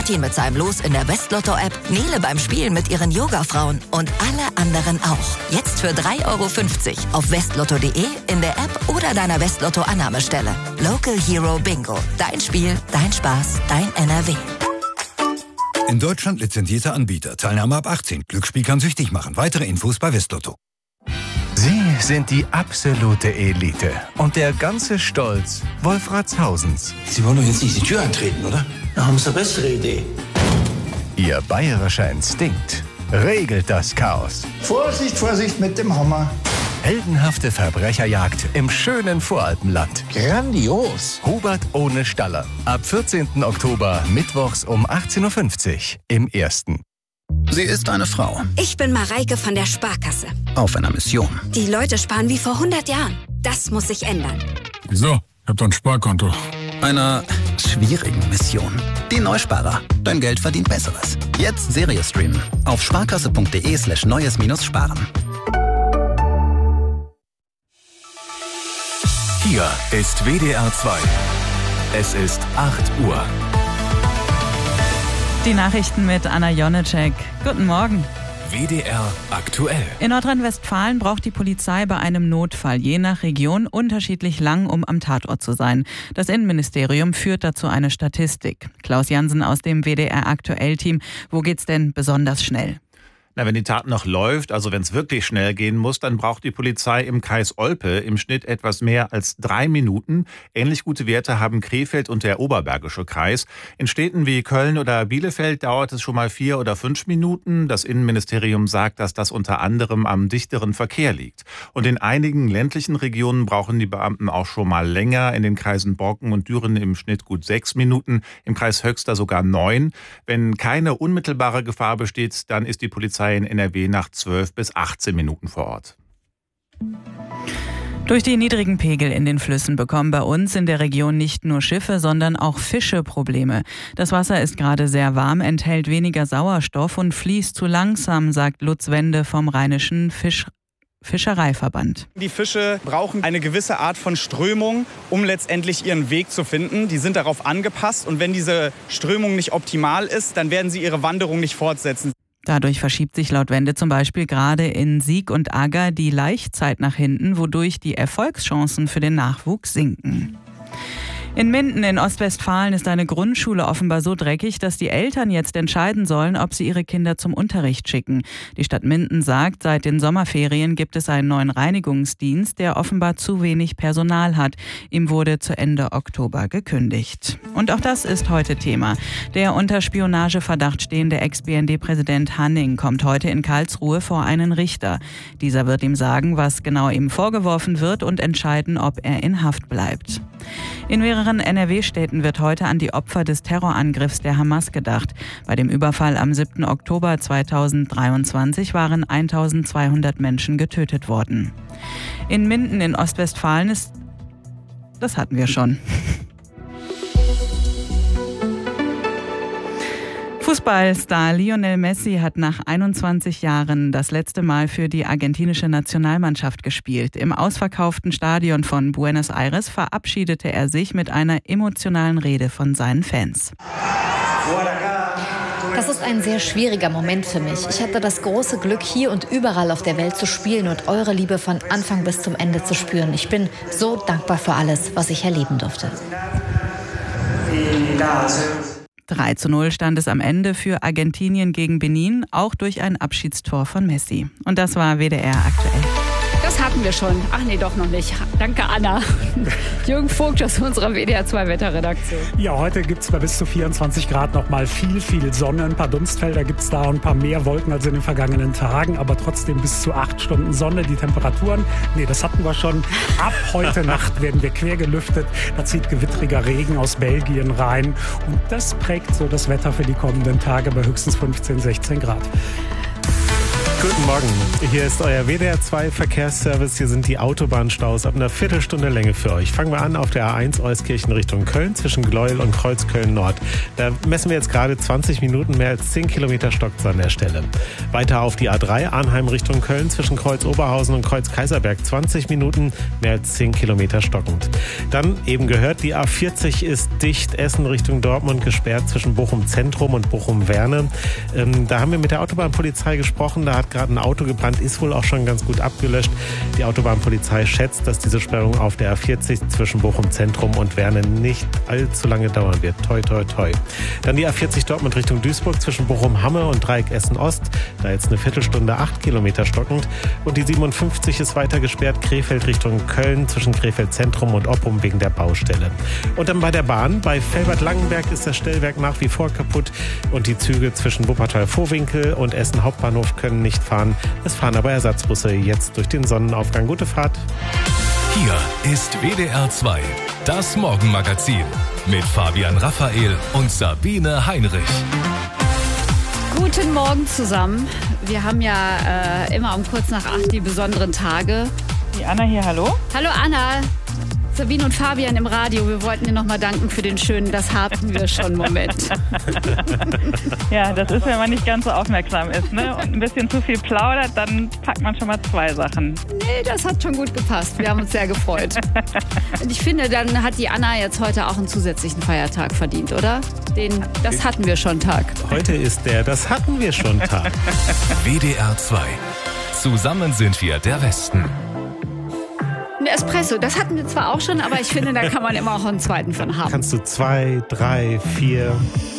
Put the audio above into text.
Martin mit seinem Los in der Westlotto-App, Nele beim Spielen mit ihren Yoga-Frauen und alle anderen auch. Jetzt für 3,50 € auf westlotto.de, in der App oder deiner Westlotto-Annahmestelle. Local Hero Bingo. Dein Spiel, dein Spaß, dein NRW. In Deutschland lizenzierter Anbieter. Teilnahme ab 18. Glücksspiel kann süchtig machen. Weitere Infos bei Westlotto. Sie sind die absolute Elite. Und der ganze Stolz Wolfratshausens. Sie wollen doch jetzt nicht die Tür eintreten, oder? Da haben Sie eine bessere Idee. Ihr bayerischer Instinkt regelt das Chaos. Vorsicht, Vorsicht mit dem Hammer. Heldenhafte Verbrecherjagd im schönen Voralpenland. Grandios. Hubert ohne Staller. Ab 14. Oktober, mittwochs um 18.50 Uhr im Ersten. Sie ist eine Frau. Ich bin Mareike von der Sparkasse. Auf einer Mission. Die Leute sparen wie vor 100 Jahren. Das muss sich ändern. Wieso? Ich hab doch ein Sparkonto. Einer schwierigen Mission. Die Neusparer. Dein Geld verdient Besseres. Jetzt Serie streamen. Auf sparkasse.de/neues-sparen. Hier ist WDR 2. Es ist 8 Uhr. Die Nachrichten mit Anna Jonecek. Guten Morgen. WDR aktuell. In Nordrhein-Westfalen braucht die Polizei bei einem Notfall je nach Region unterschiedlich lang, um am Tatort zu sein. Das Innenministerium führt dazu eine Statistik. Klaus Jansen aus dem WDR Aktuell-Team. Wo geht's denn besonders schnell? Na, wenn die Tat noch läuft, also wenn es wirklich schnell gehen muss, dann braucht die Polizei im Kreis Olpe im Schnitt etwas mehr als 3 Minuten. Ähnlich gute Werte haben Krefeld und der Oberbergische Kreis. In Städten wie Köln oder Bielefeld dauert es schon mal 4 oder 5 Minuten. Das Innenministerium sagt, dass das unter anderem am dichteren Verkehr liegt. Und in einigen ländlichen Regionen brauchen die Beamten auch schon mal länger. In den Kreisen Borken und Düren im Schnitt gut 6 Minuten, im Kreis Höxter sogar 9. Wenn keine unmittelbare Gefahr besteht, dann ist die Polizei in NRW nach 12 bis 18 Minuten vor Ort. Durch die niedrigen Pegel in den Flüssen bekommen bei uns in der Region nicht nur Schiffe, sondern auch Fische Probleme. Das Wasser ist gerade sehr warm, enthält weniger Sauerstoff und fließt zu langsam, sagt Lutz Wende vom Rheinischen Fischereiverband. Die Fische brauchen eine gewisse Art von Strömung, um letztendlich ihren Weg zu finden. Die sind darauf angepasst und wenn diese Strömung nicht optimal ist, dann werden sie ihre Wanderung nicht fortsetzen. Dadurch verschiebt sich laut Wende zum Beispiel gerade in Sieg und Agger die Laichzeit nach hinten, wodurch die Erfolgschancen für den Nachwuchs sinken. In Minden in Ostwestfalen ist eine Grundschule offenbar so dreckig, dass die Eltern jetzt entscheiden sollen, ob sie ihre Kinder zum Unterricht schicken. Die Stadt Minden sagt, seit den Sommerferien gibt es einen neuen Reinigungsdienst, der offenbar zu wenig Personal hat. Ihm wurde zu Ende Oktober gekündigt. Und auch das ist heute Thema. Der unter Spionageverdacht stehende Ex-BND-Präsident Hanning kommt heute in Karlsruhe vor einen Richter. Dieser wird ihm sagen, was genau ihm vorgeworfen wird und entscheiden, ob er in Haft bleibt. In mehreren NRW-Städten wird heute an die Opfer des Terrorangriffs der Hamas gedacht. Bei dem Überfall am 7. Oktober 2023 waren 1200 Menschen getötet worden. In Minden in Ostwestfalen ist... Das hatten wir schon. Fußballstar Lionel Messi hat nach 21 Jahren das letzte Mal für die argentinische Nationalmannschaft gespielt. Im ausverkauften Stadion von Buenos Aires verabschiedete er sich mit einer emotionalen Rede von seinen Fans. Das ist ein sehr schwieriger Moment für mich. Ich hatte das große Glück, hier und überall auf der Welt zu spielen und eure Liebe von Anfang bis zum Ende zu spüren. Ich bin so dankbar für alles, was ich erleben durfte. 3:0 stand es am Ende für Argentinien gegen Benin, auch durch ein Abschiedstor von Messi. Und das war WDR aktuell. Das hatten wir schon. Ach nee, doch noch nicht. Danke, Anna. Jürgen Vogt aus unserer WDR 2 Wetterredaktion. Ja, heute gibt es bei bis zu 24 Grad noch mal viel Sonne. Ein paar Dunstfelder gibt es da und ein paar mehr Wolken als in den vergangenen Tagen. Aber trotzdem bis zu 8 Stunden Sonne. Die Temperaturen, das hatten wir schon. Ab heute Nacht werden wir quer gelüftet. Da zieht gewittriger Regen aus Belgien rein. Und das prägt so das Wetter für die kommenden Tage bei höchstens 15, 16 Grad. Guten Morgen, hier ist euer WDR 2 Verkehrsservice. Hier sind die Autobahnstaus ab einer Viertelstunde Länge für euch. Fangen wir an auf der A1 Euskirchen Richtung Köln zwischen Gleuel und Kreuzköln Nord. Da messen wir jetzt gerade 20 Minuten, mehr als 10 Kilometer stockt an der Stelle. Weiter auf die A3 Arnheim Richtung Köln zwischen Kreuz Oberhausen und Kreuz Kaiserberg 20 Minuten, mehr als 10 Kilometer stockend. Dann eben gehört, die A40 ist dicht, Essen Richtung Dortmund gesperrt zwischen Bochum Zentrum und Bochum Werne. Da haben wir mit der Autobahnpolizei gesprochen, da hat gerade ein Auto gebrannt, ist wohl auch schon ganz gut abgelöscht. Die Autobahnpolizei schätzt, dass diese Sperrung auf der A40 zwischen Bochum Zentrum und Werne nicht allzu lange dauern wird. Toi, toi, toi. Dann die A40 Dortmund Richtung Duisburg zwischen Bochum-Hamme und Dreieck Essen-Ost. Da jetzt eine Viertelstunde 8 Kilometer stockend. Und die 57 ist weiter gesperrt, Krefeld Richtung Köln zwischen Krefeld Zentrum und Oppum wegen der Baustelle. Und dann bei der Bahn, bei Velbert-Langenberg ist das Stellwerk nach wie vor kaputt und die Züge zwischen Wuppertal-Vohwinkel und Essen Hauptbahnhof können nicht fahren. Es fahren aber Ersatzbusse jetzt durch den Sonnenaufgang. Gute Fahrt. Hier ist WDR 2, das Morgenmagazin mit Fabian Raphael und Sabine Heinrich. Guten Morgen zusammen. Wir haben ja immer um kurz nach 8 die besonderen Tage. Die Anna hier, hallo? Hallo Anna. Sabine und Fabian im Radio, wir wollten dir nochmal danken für den schönen "Das hatten wir schon" Moment. Ja, das ist, wenn man nicht ganz so aufmerksam ist, ne? Und ein bisschen zu viel plaudert, dann packt man schon mal 2 Sachen. Nee, das hat schon gut gepasst. Wir haben uns sehr gefreut. Und ich finde, dann hat die Anna jetzt heute auch einen zusätzlichen Feiertag verdient, oder? Den "Das hatten wir schon" Tag. Heute ist der "Das hatten wir schon" Tag. WDR 2. Zusammen sind wir der Westen. Ein Espresso, das hatten wir zwar auch schon, aber ich finde, da kann man immer auch einen zweiten von haben. Kannst du 2, 3, 4...